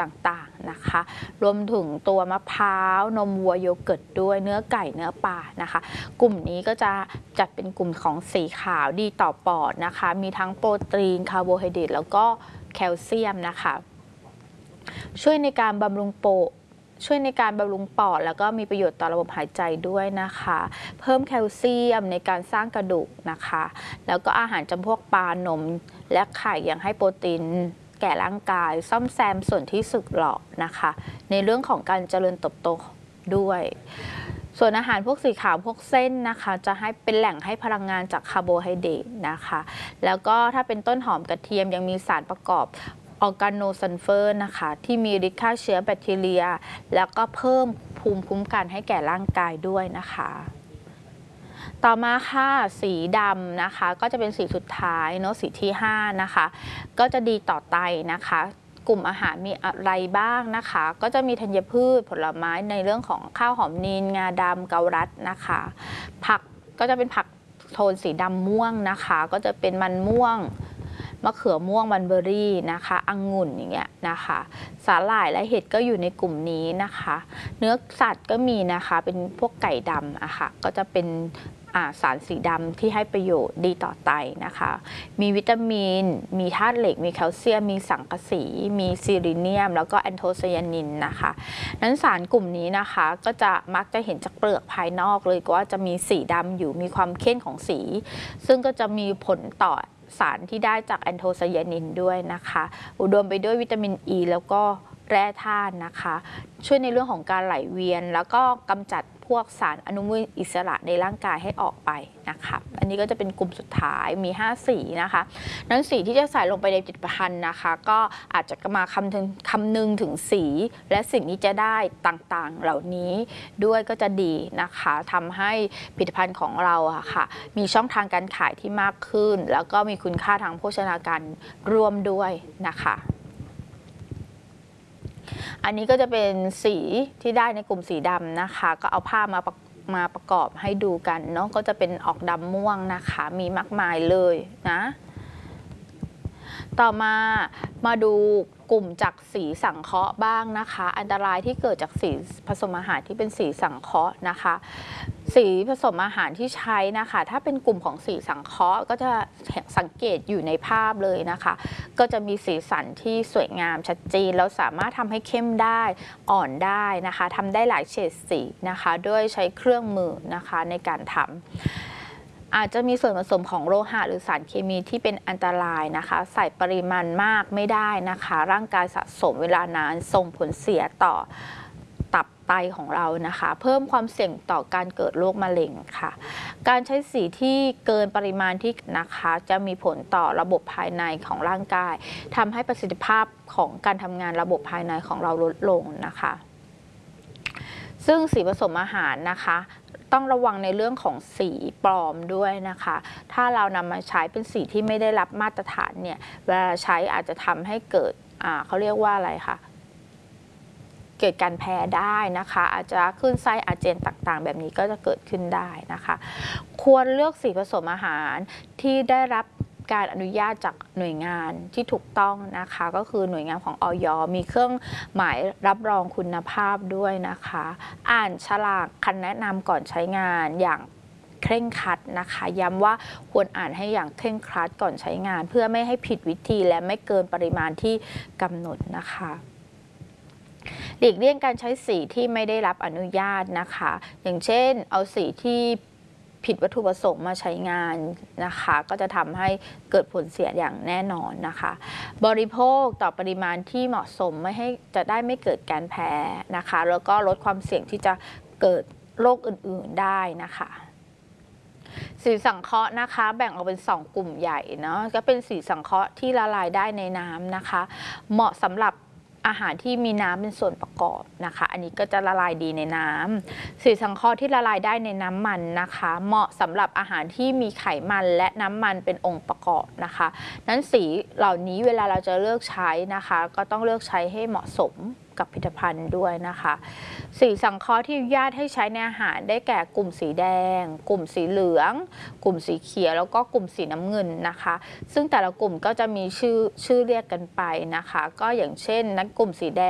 ต่างๆนะคะรวมถึงตัวมะพร้าวนมวัวโยเกิร์ตด้วยเนื้อไก่เนื้อปลานะคะกลุ่มนี้ก็จะจัดเป็นกลุ่มของสีขาวดีต่อปอดนะคะมีทั้งโปรตีนคาร์โบไฮเดรตแล้วก็แคลเซียมนะคะช่วยในการบำรุงปอดแล้วก็มีประโยชน์ต่อระบบหายใจด้วยนะคะเพิ่มแคลเซียมในการสร้างกระดูกนะคะแล้วก็อาหารจำพวกปลานมและไข่ยังให้โปรตีนแก่ร่างกายซ่อมแซมส่วนที่สึกหรอนะคะในเรื่องของการเจริญเติบโตด้วยส่วนอาหารพวกสีขาวพวกเส้นนะคะจะให้เป็นแหล่งให้พลังงานจากคาร์โบไฮเดรตนะคะแล้วก็ถ้าเป็นต้นหอมกระเทียมยังมีสารประกอบออร์แกโนซัลเฟอร์นะคะที่มีฤทธิ์ฆ่าเชื้อแบคทีเรียแล้วก็เพิ่มภูมิคุ้มกันให้แก่ร่างกายด้วยนะคะต่อมาค่ะสีดำนะคะก็จะเป็นสีสุดท้ายเนาะสีที่5นะคะก็จะดีต่อไตนะคะกลุ่มอาหารมีอะไรบ้างนะคะก็จะมีธัญพืชผลไม้ในเรื่องของข้าวหอมนีลงาดำเกาลัดนะคะผักก็จะเป็นผักโทนสีดำม่วงนะคะก็จะเป็นมันม่วงมะเขือม่วงมันเบอรี่นะคะองุ่นอย่างเงี้ยนะคะสาหร่ายและเห็ดก็อยู่ในกลุ่มนี้นะคะเนื้อสัตว์ก็มีนะคะเป็นพวกไก่ดำอะค่ะก็จะเป็นสารสีดำที่ให้ประโยชน์ดีต่อไตนะคะมีวิตามินมีธาตุเหล็กมีแคลเซียมมีสังกะสีมีซีลิเนียมแล้วก็แอนโทไซยานินนะคะนั้นสารกลุ่มนี้นะคะก็จะมักจะเห็นจากเปลือกภายนอกเลยว่าจะมีสีดำอยู่มีความเข้มของสีซึ่งก็จะมีผลต่อสารที่ได้จากแอนโทไซยานินด้วยนะคะอุดมไปด้วยวิตามินอ e ีแล้วก็แร่ธาตุนะคะช่วยในเรื่องของการไหลเวียนแล้วก็กำจัดพวกสารอนุมูลอิสระในร่างกายให้ออกไปนะคะอันนี้ก็จะเป็นกลุ่มสุดท้ายมี5สีนะคะนั้นสีที่จะใส่ลงไปในผลิตภัณฑ์นะคะก็อาจจะมาคำนึงถึงสีและสิ่งที่จะได้ต่างๆเหล่านี้ด้วยก็จะดีนะคะทำให้ผลิตภัณฑ์ของเราอะค่ะมีช่องทางการขายที่มากขึ้นแล้วก็มีคุณค่าทางโภชนาการร่วมด้วยนะคะอันนี้ก็จะเป็นสีที่ได้ในกลุ่มสีดำนะคะก็เอาผ้ามาประกอบให้ดูกันเนาะก็จะเป็นออกดำม่วงนะคะมีมากมายเลยนะต่อมาดูกลุ่มจากสีสังเคราะห์บ้างนะคะอันตรายที่เกิดจากสีผสมอาหารที่เป็นสีสังเคราะห์นะคะสีผสมอาหารที่ใช้นะคะถ้าเป็นกลุ่มของสีสังเคราะห์ก็จะสังเกตอยู่ในภาพเลยนะคะก็จะมีสีสันที่สวยงามชัดเจนแล้วสามารถทำให้เข้มได้อ่อนได้นะคะทำได้หลายเฉดสีนะคะด้วยใช้เครื่องมือนะคะในการทำอาจจะมีส่วนผสมของโลหะหรือสารเคมีที่เป็นอันตรายนะคะใส่ปริมาณมากไม่ได้นะคะร่างกายสะสมเวลานานส่งผลเสียต่อตับไตของเรานะคะเพิ่มความเสี่ยงต่อการเกิดโรคมะเร็งค่ะการใช้สีที่เกินปริมาณที่นะคะจะมีผลต่อระบบภายในของร่างกายทำให้ประสิทธิภาพของการทำงานระบบภายในของเราลดลงนะคะซึ่งสีผสมอาหารนะคะต้องระวังในเรื่องของสีปลอมด้วยนะคะถ้าเรานำมาใช้เป็นสีที่ไม่ได้รับมาตรฐานเนี่ยเวลาใช้อาจจะทำให้เกิดเขาเรียกว่าอะไรคะเกิดการแพ้ได้นะคะอาจจะขึ้นไส้อาเจียนต่างๆแบบนี้ก็จะเกิดขึ้นได้นะคะควรเลือกสีผสมอาหารที่ได้รับการอนุญาตจากหน่วยงานที่ถูกต้องนะคะก็คือหน่วยงานของอย.มีเครื่องหมายรับรองคุณภาพด้วยนะคะอ่านฉลากคำแนะนำก่อนใช้งานอย่างเคร่งครัดนะคะย้ำว่าควรอ่านให้อย่างเคร่งครัดก่อนใช้งานเพื่อไม่ให้ผิดวิธีและไม่เกินปริมาณที่กำหนดนะคะหลีกเลี่ยงการใช้สีที่ไม่ได้รับอนุญาตนะคะอย่างเช่นเอาสีที่ผิดวัตถุประสงค์มาใช้งานนะคะก็จะทำให้เกิดผลเสียอย่างแน่นอนนะคะบริโภคต่อปริมาณที่เหมาะสมจะได้ไม่เกิดการแพ้นะคะแล้วก็ลดความเสี่ยงที่จะเกิดโรคอื่นๆได้นะคะสีสังเคราะห์นะคะแบ่งออกเป็น2กลุ่มใหญ่เนาะก็เป็นสีสังเคราะห์ที่ละลายได้ในน้ำนะคะเหมาะสำหรับอาหารที่มีน้ำเป็นส่วนประกอบนะคะอันนี้ก็จะละลายดีในน้ำสีสังเคราะห์ที่ละลายได้ในน้ำมันนะคะเหมาะสำหรับอาหารที่มีไขมันและน้ำมันเป็นองค์ประกอบนะคะนั้นสีเหล่านี้เวลาเราจะเลือกใช้นะคะก็ต้องเลือกใช้ให้เหมาะสมกับผลิตภัณฑ์ด้วยนะคะสีสังเคราะห์ที่อนุญาตให้ใช้ในอาหารได้แก่กลุ่มสีแดงกลุ่มสีเหลืองกลุ่มสีเขียวแล้วก็กลุ่มสีน้ำเงินนะคะซึ่งแต่ละกลุ่มก็จะมีชื่อเรียกกันไปนะคะก็อย่างเช่นนั้นกลุ่มสีแดง